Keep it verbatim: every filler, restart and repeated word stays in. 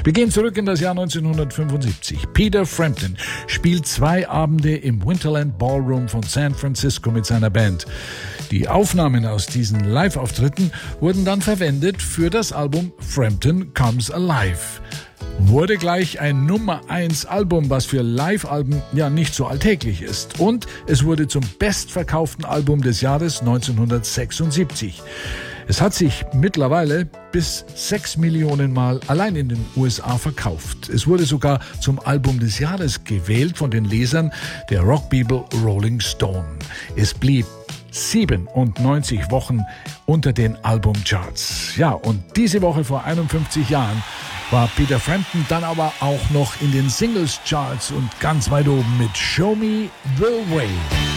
Wir gehen zurück in das Jahr neunzehnhundertfünfundsiebzig. Peter Frampton spielt zwei Abende im Winterland Ballroom von San Francisco mit seiner Band. Die Aufnahmen aus diesen Live-Auftritten wurden dann verwendet für das Album Frampton Comes Alive. Wurde gleich ein Nummer eins Album, was für Live-Alben ja nicht so alltäglich ist. Und es wurde zum bestverkauften Album des Jahres neunzehnhundertsechsundsiebzig. Es hat sich mittlerweile bis sechs Millionen Mal allein in den U S A verkauft. Es wurde sogar zum Album des Jahres gewählt von den Lesern der Rockbibel Rolling Stone. Es blieb siebenundneunzig Wochen unter den Albumcharts. Ja, und diese Woche vor einundfünfzig Jahren war Peter Frampton dann aber auch noch in den Singles-Charts und ganz weit oben mit Show Me the Way.